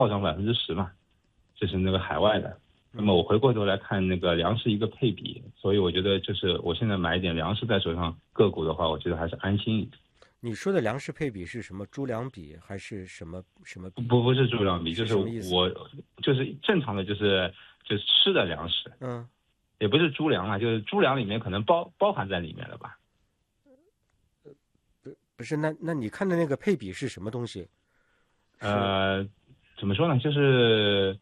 暴涨10%嘛，这是那个海外的。那么我回过头来看那个粮食一个配比，所以我觉得就是我现在买一点粮食在手上个股的话，我觉得还是安心一点。 你说的粮食配比是什么？猪粮比还是什么比？ 不是猪粮比，就是什么意思？ 我就是正常的就是吃的粮食， 嗯， 也不是猪粮啊，就是猪粮里面可能包含在里面了吧？ 不是，那你看的那个配比是什么东西？是呃，怎么说呢？就是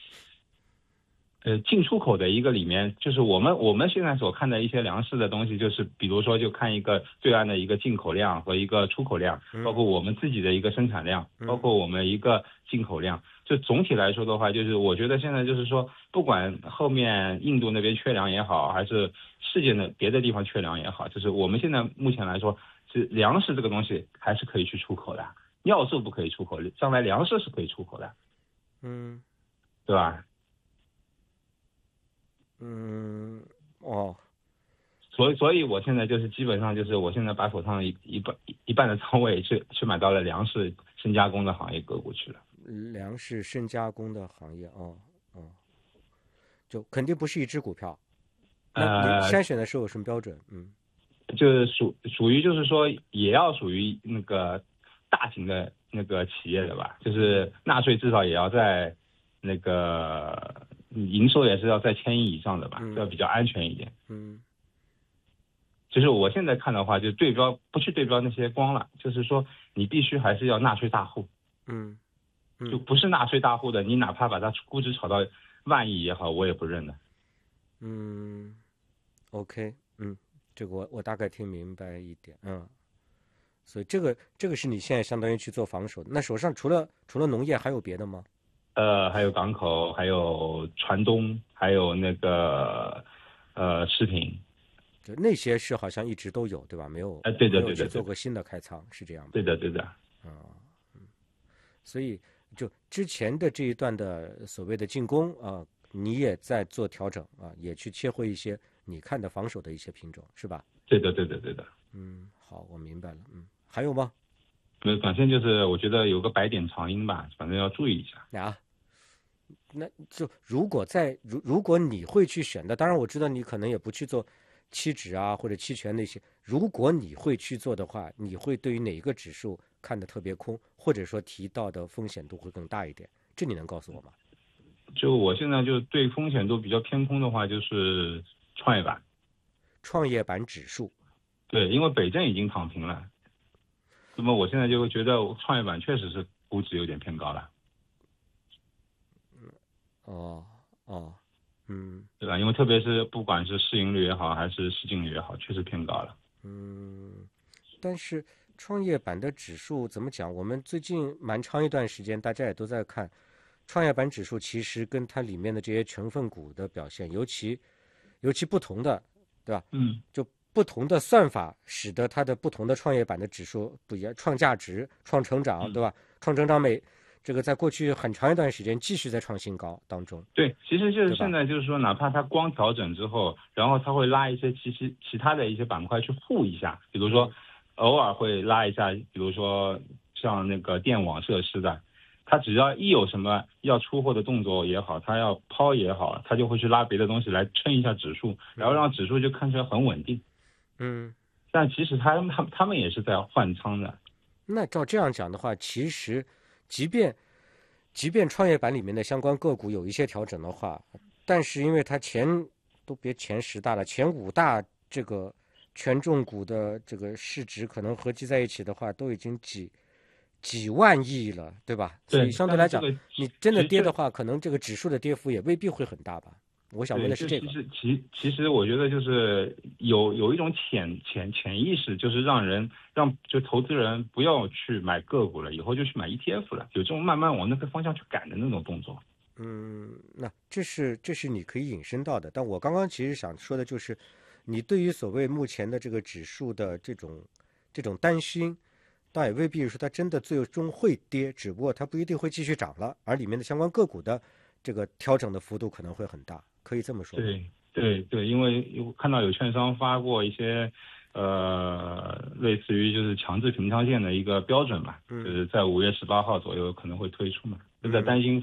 进出口的一个里面，就是我们现在所看的一些粮食的东西，就是比如说就看一个对岸的一个进口量和一个出口量，包括我们自己的一个生产量，包括我们一个进口量。就总体来说的话，就是我觉得现在就是说，不管后面印度那边缺粮也好，还是世界的别的地方缺粮也好，就是我们现在目前来说，是粮食这个东西还是可以去出口的，尿素不可以出口，将来粮食是可以出口的， 嗯对吧？ 嗯哦， 所以我现在就是基本上就是我现在把手上一半的仓位去买到了粮食深加工的行业个股去了。 粮食深加工的行业哦哦，就肯定不是一只股票。那你呃， 筛选的时候有什么标准？ 就是属于就是说也要属于那个大型的那个企业的吧，就是纳税至少也要在那个营收也是要在1000亿以上的吧，要比较安全一点。 嗯就是我现在看的话，就对标不去对标那些光了，就是说你必须还是要纳税大户。 嗯就不是纳税大户的，你哪怕把它估值炒到万亿也好，我也不认的。 嗯，OK，这个我大概听明白一点，所以这个是你现在相当于去做防守的。那手上除了农业还有别的吗？ 还有港口，还有船东，还有那个食品。 就那些是好像一直都有，对吧？没有对的， 没有对的，对的， 去做过新的开仓，是这样吧？ 对的，对的。 所以就之前的这一段的所谓的进攻你也在做调整也去切回一些你看的防守的一些品种，是吧？ 对的，对的，对的。 好，我明白了。还有吗？ 反正就是我觉得有个白点长阴吧，反正要注意一下。 那就如果你会去选的，当然我知道你可能也不去做期指或者期权那些，如果你会去做的话，你会对于哪一个指数看得特别空，或者说提到的风险度会更大一点？这你能告诉我吗？ 就我现在就对风险度比较偏空的话，就是创业板。 创业板指数。 对，因为北证已经躺平了，那么我现在就会觉得创业板确实是估值有点偏高了。 哦对吧？因为特别是不管是市盈率也好，还是市净率也好，确实偏高了。 但是创业板的指数怎么讲？我们最近蛮长一段时间，大家也都在看创业板指数，其实跟它里面的这些成分股的表现，尤其不同的，对吧？就不同的算法，使得它的不同的创业板的指数不一样，创价值、创成长，对吧？创成长这个在过去很长一段时间继续在创新高当中。 对，其实就是现在就是说，哪怕它光调整之后，然后它会拉一些其他的一些板块去护一下，比如说偶尔会拉一下，比如说像那个电网设施的，它只要一有什么要出货的动作也好，它要抛也好，它就会去拉别的东西来撑一下指数，然后让指数就看起来很稳定。但其实他们也是在换仓的。 那照这样讲的话，其实即便创业板里面的相关个股有一些调整的话，但是因为它都别前10大了，前5大这个权重股的这个市值可能合计在一起的话，都已经几万亿了，对吧？所以对， 相对来讲， 但是这个你真的跌其实的话，可能这个指数的跌幅也未必会很大吧？我想问对， 的是这个。 其实我觉得就是有一种潜意识，就是让就投资人不要去买个股了，以后就去买 ETF 了，有这种慢慢往那个方向去赶的那种动作。 那这是你可以引申到的，但我刚刚其实想说的就是，你对于所谓目前的这个指数的这种担心，倒也未必说它真的最终会跌，只不过它不一定会继续涨了，而里面的相关个股的这个调整的幅度可能会很大，可以这么说吗？ 对对对，因为看到有券商发过一些类似于就是强制平仓线的一个标准嘛，就是在5月18号左右可能会推出嘛，就在担心